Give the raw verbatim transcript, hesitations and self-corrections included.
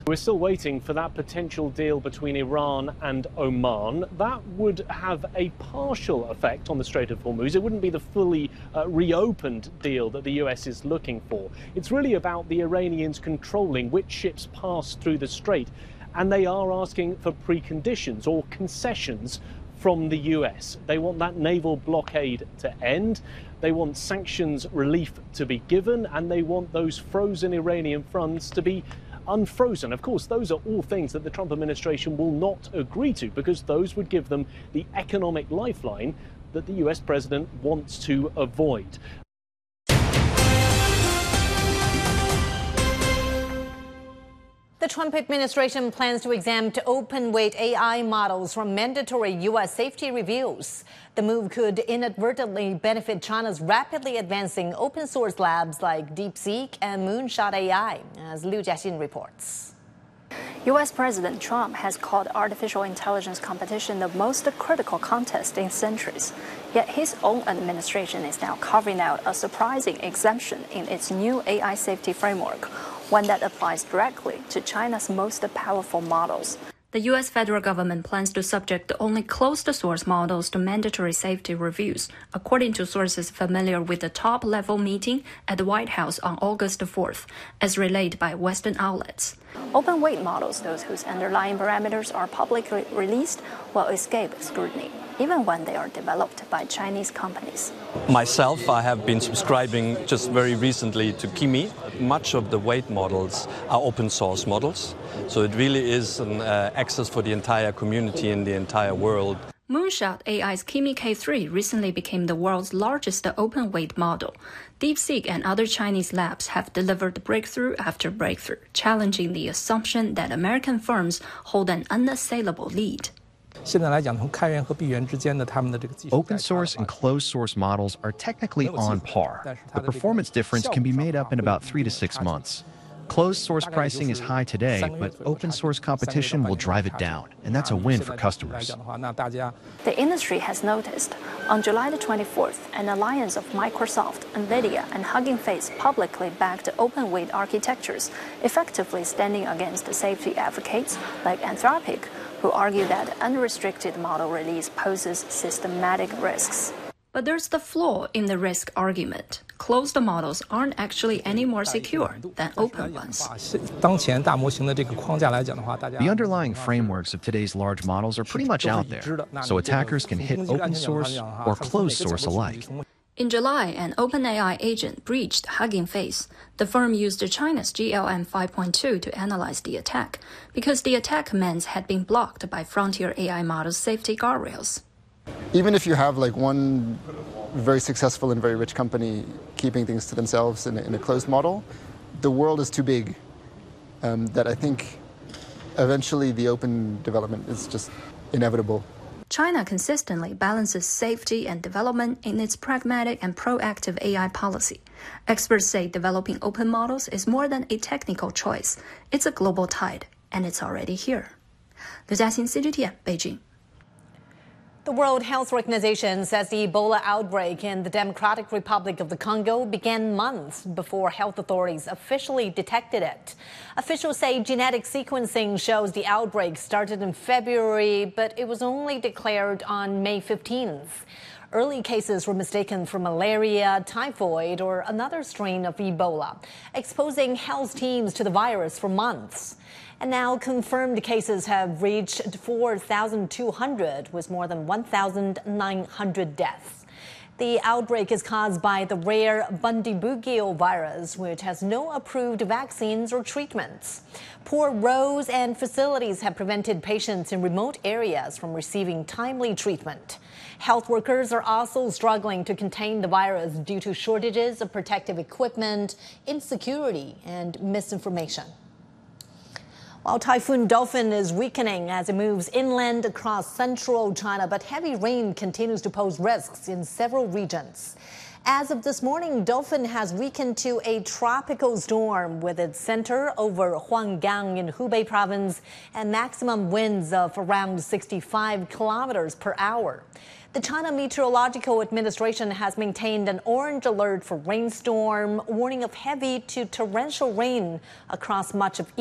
We're still waiting for that potential deal between Iran and Oman. That would have a partial effect on the Strait of Hormuz. It wouldn't be the fully uh, reopened deal that the U S is looking for. It's really about the Iranians controlling which ships pass through the strait, and they are asking for preconditions or concessions from the U S. They want that naval blockade to end. They want sanctions relief to be given, and they want those frozen Iranian funds to be unfrozen. Of course, those are all things that the Trump administration will not agree to, because those would give them the economic lifeline that the U S president wants to avoid. The Trump administration plans to exempt open-weight A I models from mandatory U S safety reviews. The move could inadvertently benefit China's rapidly advancing open-source labs like DeepSeek and Moonshot A I, as Liu Jiaxin reports. U S President Trump has called artificial intelligence competition the most critical contest in centuries. Yet his own administration is now carving out a surprising exemption in its new A I safety framework, one that applies directly to China's most powerful models. The U S federal government plans to subject only closed-source models to mandatory safety reviews, according to sources familiar with the top-level meeting at the White House on August fourth, as relayed by Western outlets. Open-weight models, those whose underlying parameters are publicly released, will escape scrutiny, even when they are developed by Chinese companies. Myself, I have been subscribing just very recently to Kimi. Much of the weight models are open source models, so it really is an uh, access for the entire community in the entire world. Moonshot A I's Kimi K three recently became the world's largest open-weight model. DeepSeek and other Chinese labs have delivered breakthrough after breakthrough, challenging the assumption that American firms hold an unassailable lead. Open source and closed source models are technically on par. The performance difference can be made up in about three to six months. Closed source pricing is high today, but open source competition will drive it down, and that's a win for customers. The industry has noticed. On July the twenty-fourth, an alliance of Microsoft, NVIDIA, and Hugging Face publicly backed open-weight architectures, effectively standing against the safety advocates like Anthropic, who argue that unrestricted model release poses systematic risks. But there's the flaw in the risk argument. Closed models aren't actually any more secure than open ones. The underlying frameworks of today's large models are pretty much out there, so attackers can hit open source or closed source alike. In July, an OpenAI agent breached Hugging Face. The firm used China's G L M five point two to analyze the attack, because the attack commands had been blocked by Frontier A I model's safety guardrails. Even if you have like one very successful and very rich company keeping things to themselves in a, in a closed model, the world is too big um, that I think eventually the open development is just inevitable. China consistently balances safety and development in its pragmatic and proactive A I policy. Experts say developing open models is more than a technical choice. It's a global tide, and it's already here. Liu Jiaxin, C G T N, Beijing. The World Health Organization says the Ebola outbreak in the Democratic Republic of the Congo began months before health authorities officially detected it. Officials say genetic sequencing shows the outbreak started in February, but it was only declared on May fifteenth. Early cases were mistaken for malaria, typhoid, or another strain of Ebola, exposing health teams to the virus for months. And now confirmed cases have reached four thousand two hundred, with more than one thousand nine hundred deaths. The outbreak is caused by the rare Bundibugyo virus, which has no approved vaccines or treatments. Poor roads and facilities have prevented patients in remote areas from receiving timely treatment. Health workers are also struggling to contain the virus due to shortages of protective equipment, insecurity, and misinformation. While Typhoon Dolphin is weakening as it moves inland across central China, but heavy rain continues to pose risks in several regions. As of this morning, Dolphin has weakened to a tropical storm with its center over Huanggang in Hubei province and maximum winds of around sixty-five kilometers per hour. The China Meteorological Administration has maintained an orange alert for rainstorm, warning of heavy to torrential rain across much of